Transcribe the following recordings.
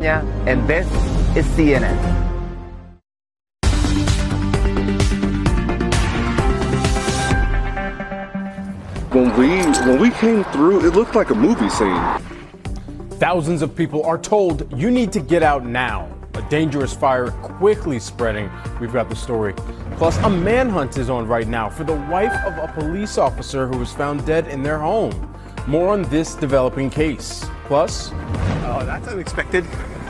And this is CNN. When we came through, it looked like a movie scene. Thousands of people are told you need to get out now. A dangerous fire quickly spreading. We've got the story. Plus, a manhunt is on right now for the wife of a police officer who was found dead in their home. More on this developing case. Plus, oh, that's unexpected.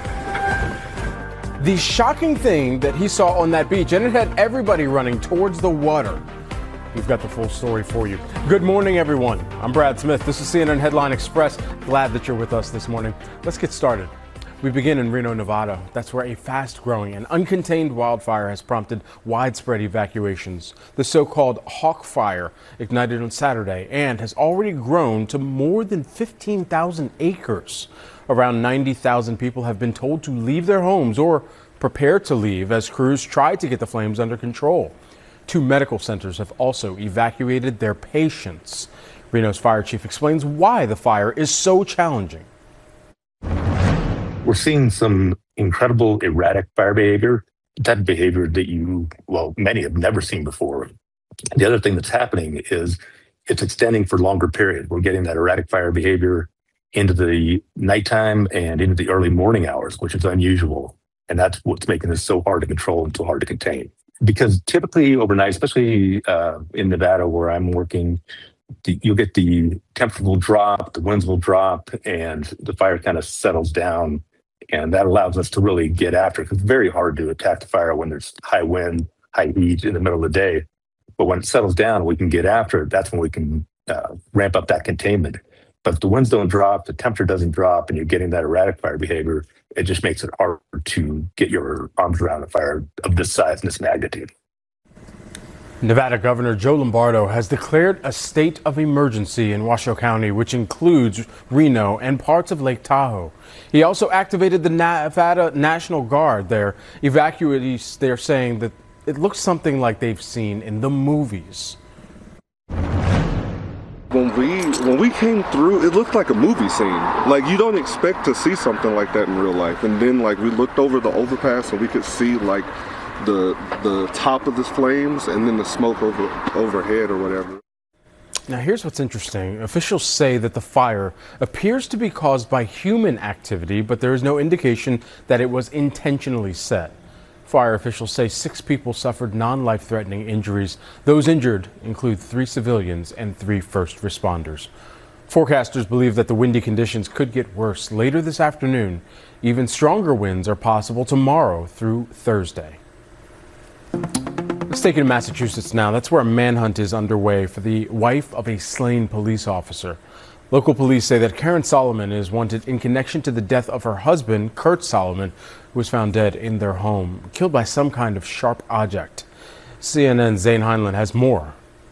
The shocking thing that he saw on that beach, and it had everybody running towards the water. We've got the full story for you. Good morning, everyone. I'm Brad Smith. This is CNN Headline Express. Glad that you're with us this morning. Let's get started. We begin in Reno, Nevada. That's where a fast-growing and uncontained wildfire has prompted widespread evacuations. The so-called Hawk Fire ignited on Saturday and has already grown to more than 15,000 acres. Around 90,000 people have been told to leave their homes or prepare to leave as crews try to get the flames under control. 2 medical centers have also evacuated their patients. Reno's fire chief explains why the fire is so challenging. We're seeing some incredible erratic fire behavior, that behavior that many have never seen before. The other thing that's happening is it's extending for longer periods. We're getting that erratic fire behavior into the nighttime and into the early morning hours, which is unusual. And that's what's making this so hard to control and so hard to contain. Because typically overnight, especially in Nevada where I'm working, you'll get the temperature will drop, the winds will drop, and the fire kind of settles down. And that allows us to really get after it. It's very hard to attack the fire when there's high wind, high heat in the middle of the day. But when it settles down, we can get after it. That's when we can ramp up that containment. But if the winds don't drop, the temperature doesn't drop, and you're getting that erratic fire behavior, it just makes it hard to get your arms around a fire of this size and this magnitude. Nevada Governor Joe Lombardo has declared a state of emergency in Washoe County, which includes Reno and parts of Lake Tahoe. He also activated the Nevada National Guard there. Evacuees, they're saying that it looks something like they've seen in the movies. When we came through, it looked like a movie scene. Like, you don't expect to see something like that in real life. And then, like, we looked over the overpass and we could see, like, the top of the flames and then the smoke overhead or whatever. Now, here's what's interesting. Officials say that the fire appears to be caused by human activity, but there is no indication that it was intentionally set. Fire officials say 6 people suffered non-life-threatening injuries. Those injured include 3 civilians and 3 first responders. Forecasters believe that the windy conditions could get worse later this afternoon. Even stronger winds are possible tomorrow through Thursday. Let's take it to Massachusetts now. That's where a manhunt is underway for the wife of a slain police officer. Local police say that Karen Solomon is wanted in connection to the death of her husband, Kurt Solomon, who was found dead in their home, killed by some kind of sharp object. CNN's Zane Heinlein has more.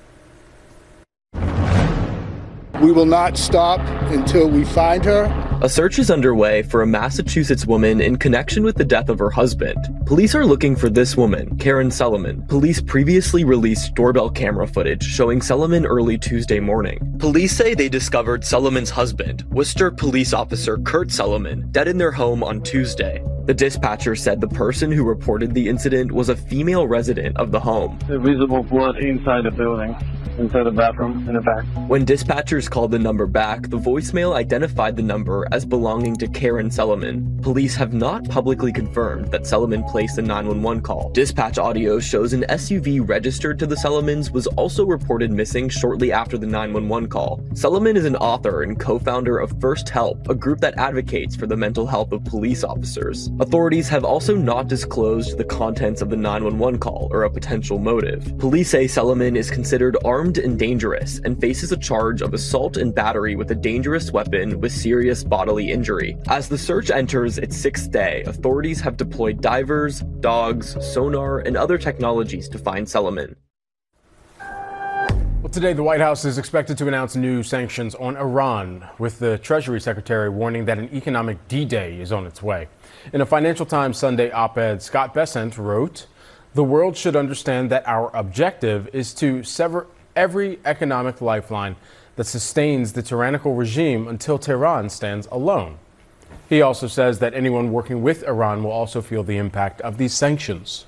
We will not stop until we find her. A search is underway for a Massachusetts woman in connection with the death of her husband. Police are looking for this woman, Karen Solomon. Police previously released doorbell camera footage showing Solomon early Tuesday morning. Police say they discovered Solomon's husband, Worcester police officer Kurt Solomon, dead in their home on Tuesday. The dispatcher said the person who reported the incident was a female resident of the home. There's visible blood inside the building, inside the bathroom, in the back. When dispatchers called the number back, the voicemail identified the number as belonging to Karen Solomon. Police have not publicly confirmed that Solomon placed the 911 call. Dispatch audio shows an SUV registered to the Solomons was also reported missing shortly after the 911 call. Solomon is an author and co-founder of First Help, a group that advocates for the mental health of police officers. Authorities have also not disclosed the contents of the 911 call or a potential motive. Police say Solomon is considered armed and dangerous and faces a charge of assault and battery with a dangerous weapon with serious bodily injury. As the search enters its 6th day, authorities have deployed divers, dogs, sonar, and other technologies to find Solomon. Well, today the White House is expected to announce new sanctions on Iran, with the Treasury Secretary warning that an economic D-Day is on its way. In a Financial Times Sunday op-ed, Scott Bessent wrote, "The world should understand that our objective is to sever every economic lifeline that sustains the tyrannical regime until Tehran stands alone." He also says that anyone working with Iran will also feel the impact of these sanctions.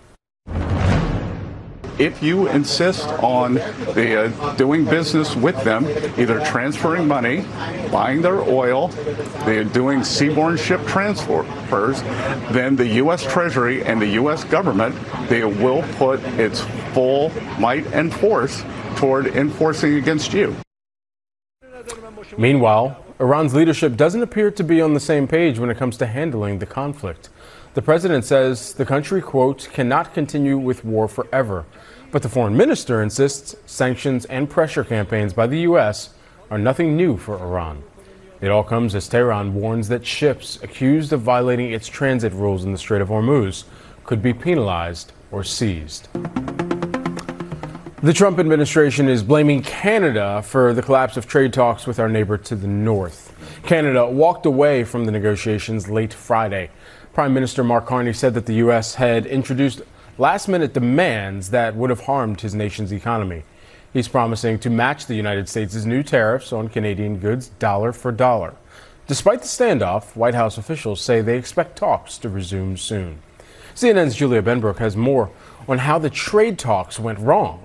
If you insist on doing business with them, either transferring money, buying their oil, doing seaborne ship transfers, then the U.S. Treasury and the U.S. government, they will put its full might and force toward enforcing against you. Meanwhile, Iran's leadership doesn't appear to be on the same page when it comes to handling the conflict. The president says the country, quote, cannot continue with war forever. But the foreign minister insists sanctions and pressure campaigns by the U.S. are nothing new for Iran. It all comes as Tehran warns that ships accused of violating its transit rules in the Strait of Hormuz could be penalized or seized. The Trump administration is blaming Canada for the collapse of trade talks with our neighbor to the north. Canada walked away from the negotiations late Friday. Prime Minister Mark Carney said that the U.S. had introduced last-minute demands that would have harmed his nation's economy. He's promising to match the United States' new tariffs on Canadian goods dollar for dollar. Despite the standoff, White House officials say they expect talks to resume soon. CNN's Julia Benbrook has more on how the trade talks went wrong.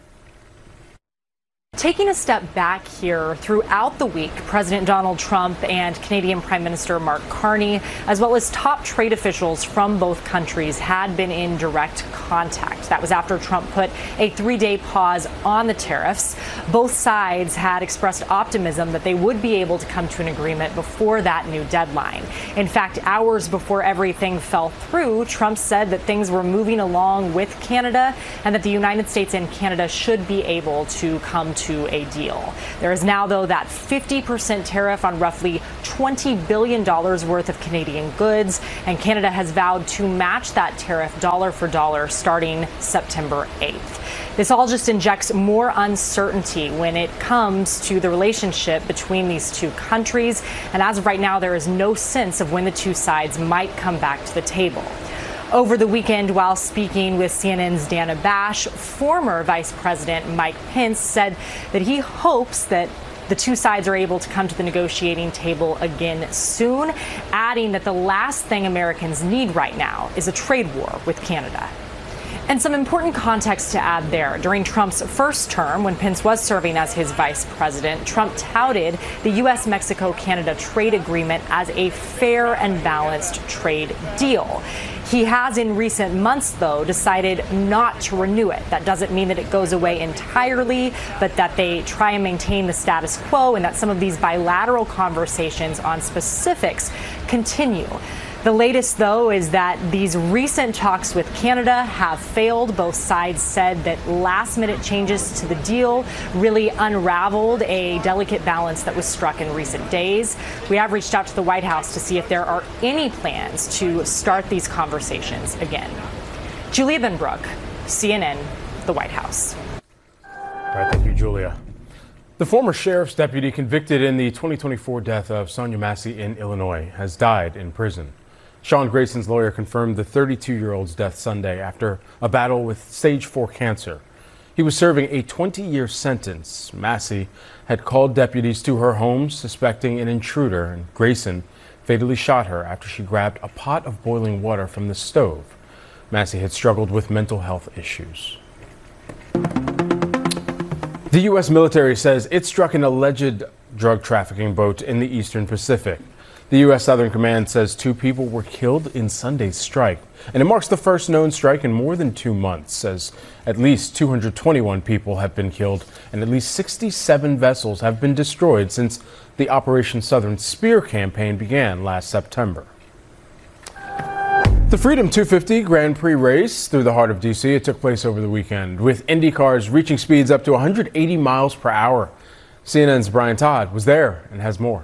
Taking a step back here, throughout the week, President Donald Trump and Canadian Prime Minister Mark Carney, as well as top trade officials from both countries, had been in direct contact. That was after Trump put a 3-day pause on the tariffs. Both sides had expressed optimism that they would be able to come to an agreement before that new deadline. In fact, hours before everything fell through, Trump said that things were moving along with Canada and that the United States and Canada should be able to come to a deal. There is now, though, that 50% tariff on roughly $20 billion worth of Canadian goods, and Canada has vowed to match that tariff dollar for dollar starting September 8th. This all just injects more uncertainty when it comes to the relationship between these two countries, and as of right now, there is no sense of when the two sides might come back to the table. Over the weekend, while speaking with CNN's Dana Bash, former Vice President Mike Pence said that he hopes that the two sides are able to come to the negotiating table again soon, adding that the last thing Americans need right now is a trade war with Canada. And some important context to add there. During Trump's first term, when Pence was serving as his vice president, Trump touted the U.S.-Mexico-Canada trade agreement as a fair and balanced trade deal. He has in recent months, though, decided not to renew it. That doesn't mean that it goes away entirely, but that they try and maintain the status quo and that some of these bilateral conversations on specifics continue. The latest, though, is that these recent talks with Canada have failed. Both sides said that last-minute changes to the deal really unraveled a delicate balance that was struck in recent days. We have reached out to the White House to see if there are any plans to start these conversations again. Julia Benbrook, CNN, the White House. All right, thank you, Julia. The former sheriff's deputy convicted in the 2024 death of Sonia Massey in Illinois has died in prison. Sean Grayson's lawyer confirmed the 32-year-old's death Sunday after a battle with stage 4 cancer. He was serving a 20-year sentence. Massey had called deputies to her home suspecting an intruder, and Grayson fatally shot her after she grabbed a pot of boiling water from the stove. Massey had struggled with mental health issues. The U.S. military says it struck an alleged drug trafficking boat in the Eastern Pacific. The U.S. Southern Command says 2 people were killed in Sunday's strike, and it marks the first known strike in more than 2 months, as at least 221 people have been killed and at least 67 vessels have been destroyed since the Operation Southern Spear campaign began last September. The Freedom 250 Grand Prix race through the heart of D.C. It took place over the weekend, with Indy cars reaching speeds up to 180 miles per hour. CNN's Brian Todd was there and has more.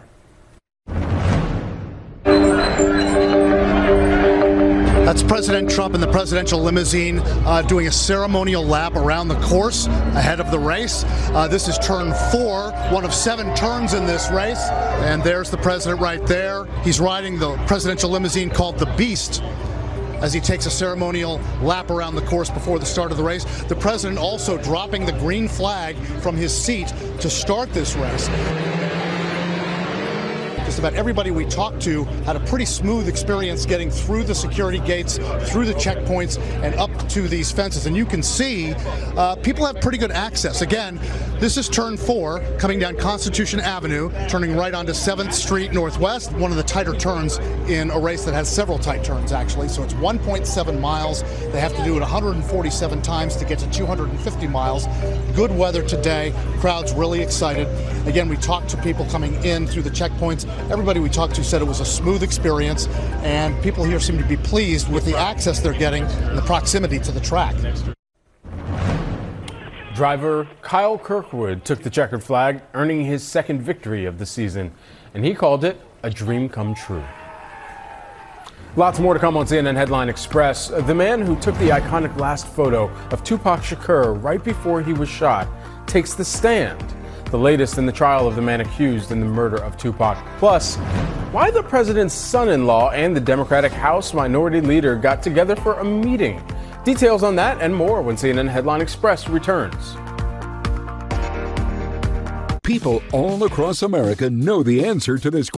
That's President Trump in the presidential limousine doing a ceremonial lap around the course ahead of the race. This is turn 4, one of 7 turns in this race. And there's the president right there. He's riding the presidential limousine called the Beast as he takes a ceremonial lap around the course before the start of the race. The president also dropping the green flag from his seat to start this race. just about everybody we talked to had a pretty smooth experience getting through the security gates, through the checkpoints, and up to these fences. And you can see people have pretty good access. Again, this is turn 4 coming down Constitution Avenue, turning right onto 7th Street Northwest, one of the tighter turns in a race that has several tight turns, actually. So it's 1.7 miles. They have to do it 147 times to get to 250 miles. Good weather today. Crowd's really excited. Again, we talked to people coming in through the checkpoints. Everybody we talked to said it was a smooth experience, and people here seem to be pleased with the access they're getting and the proximity to the track. Driver Kyle Kirkwood took the checkered flag, earning his second victory of the season, and he called it a dream come true. Lots more to come on CNN Headline Express. The man who took the iconic last photo of Tupac Shakur right before he was shot takes the stand. The latest in the trial of the man accused in the murder of Tupac. Plus, why the president's son-in-law and the Democratic House Minority Leader got together for a meeting. Details on that and more when CNN Headline Express returns. People all across America know the answer to this question.